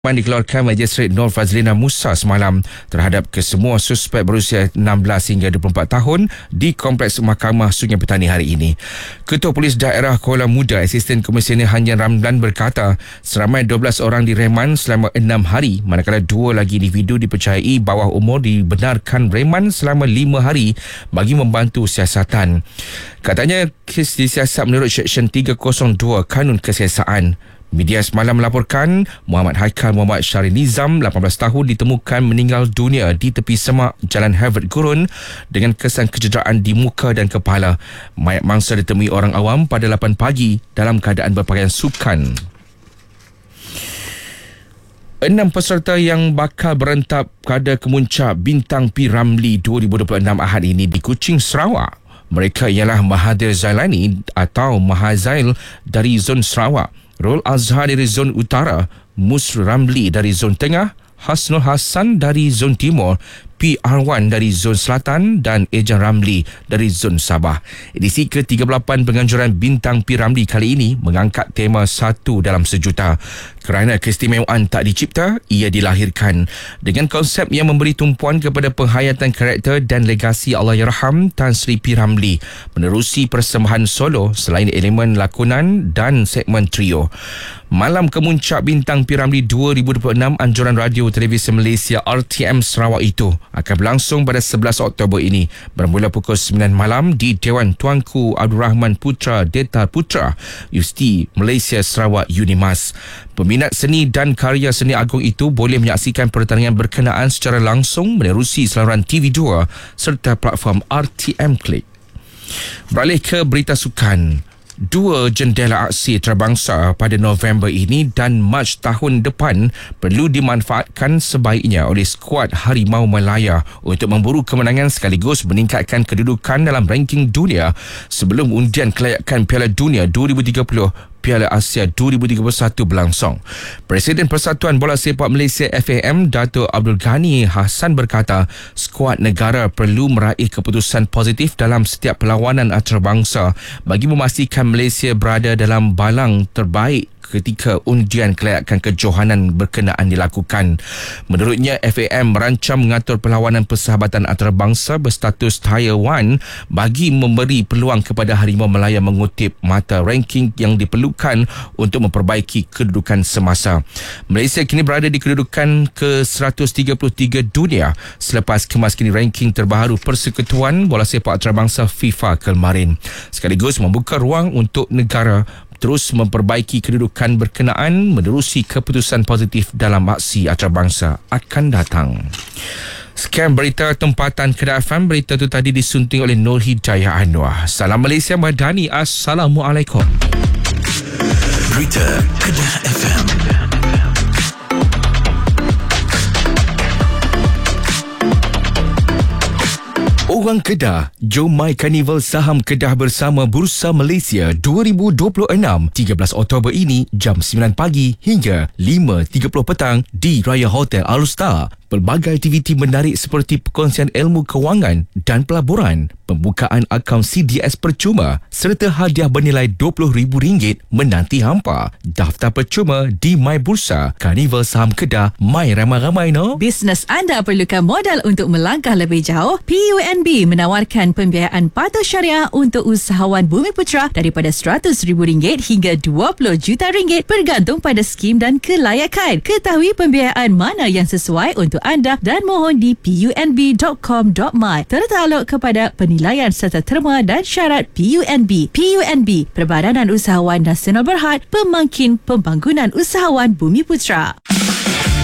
Dikeluarkan Magistrate Nur Fazlina Musa semalam terhadap kesemua suspek berusia 16 hingga 24 tahun di Kompleks Mahkamah Sungai Petani hari ini. Ketua Polis Daerah Kuala Muda, Asisten Komisioner Hanyan Ramlan berkata seramai 12 orang direman selama 6 hari, manakala 2 lagi individu dipercayai bawah umur dibenarkan reman selama 5 hari bagi membantu siasatan. Katanya kes disiasat menurut Seksyen 302 Kanun Kesiasaan. Media semalam melaporkan Muhammad Haikal Muhammad Syari Nizam, 18 tahun, ditemukan meninggal dunia di tepi semak Jalan Harvard Gurun dengan kesan kecederaan di muka dan kepala. Mayat mangsa ditemui orang awam pada 8 pagi dalam keadaan berpakaian sukan. 6 peserta yang bakal berentap pada kemuncak Bintang P. Ramlee 2026 Ahad ini di Kuching, Sarawak. Mereka ialah Mahathir Zailani atau Mahazail dari Zon Sarawak, Rol Azhar dari Zon Utara, Musr Ramlee dari Zon Tengah, Hasnul Hassan dari Zon Timur, P. Arwan dari Zon Selatan dan Ejan Ramlee dari Zon Sabah. Edisi ke-38 penganjuran Bintang P. Ramlee kali ini mengangkat tema Satu Dalam Sejuta. Kerana keistimewaan tak dicipta, ia dilahirkan dengan konsep yang memberi tumpuan kepada penghayatan karakter dan legasi Allahyarham Tan Sri P. Ramlee menerusi persembahan solo selain elemen lakonan dan segmen trio. Malam kemuncak Bintang P. Ramlee 2026 anjuran radio televisi Malaysia RTM Sarawak itu akan berlangsung pada 11 Oktober ini bermula pukul 9 malam di Dewan Tuanku Abdul Rahman Putra Deta Putra Universiti Malaysia Sarawak UNIMAS. Peminat seni dan karya seni agung itu boleh menyaksikan pertandingan berkenaan secara langsung menerusi saluran TV2 serta platform RTM Click. Beralih ke berita sukan. 2 jendela aksi antarabangsa pada November ini dan Mac tahun depan perlu dimanfaatkan sebaiknya oleh skuad Harimau Malaya untuk memburu kemenangan sekaligus meningkatkan kedudukan dalam ranking dunia sebelum undian kelayakan Piala Dunia 2030 Piala Asia 2031 berlangsung. Presiden Persatuan Bola Sepak Malaysia FAM, Dato' Abdul Ghani Hassan berkata, skuad negara perlu meraih keputusan positif dalam setiap perlawanan antarabangsa bagi memastikan Malaysia berada dalam balang terbaik ketika undian kelayakan kejohanan berkenaan dilakukan. Menurutnya, FAM merancang mengatur perlawanan persahabatan antarabangsa berstatus Tier 1 bagi memberi peluang kepada Harimau Malaya mengutip mata ranking yang diperlukan untuk memperbaiki kedudukan semasa. Malaysia kini berada di kedudukan ke-133 dunia selepas kemaskini ranking terbaru Persekutuan Bola Sepak Antarabangsa FIFA kemarin, sekaligus membuka ruang untuk negara terus memperbaiki kedudukan berkenaan menerusi keputusan positif dalam aksi antarabangsa akan datang. Sekian berita tempatan Kedah FM. Berita itu tadi disunting oleh Nur Hidayah Anwar. Salam Malaysia Madani. Assalamualaikum. Berita Kedah FM. Orang Kedah, jom mai Karnival Saham Kedah bersama Bursa Malaysia 2026 13 Oktober ini jam 9 pagi hingga 5.30 petang di Raya Hotel All-Star. Pelbagai aktiviti menarik seperti perkongsian ilmu kewangan dan pelaburan, pembukaan akaun CDS percuma serta hadiah bernilai RM20,000 menanti hampa. Daftar percuma di My Bursa Karnival Saham Kedah. Mai ramai-ramai no. Bisnes anda perlukan modal untuk melangkah lebih jauh? PUNB menawarkan pembiayaan patuh syariah untuk usahawan Bumiputra daripada RM100,000 hingga RM20 juta bergantung pada skim dan kelayakan. Ketahui pembiayaan mana yang sesuai untuk anda dan mohon di punb.com.my. Tertaluk kepada penilaian serta terma dan syarat PUNB. PUNB, Perbadanan Usahawan Nasional Berhad, Pemangkin Pembangunan Usahawan Bumiputra.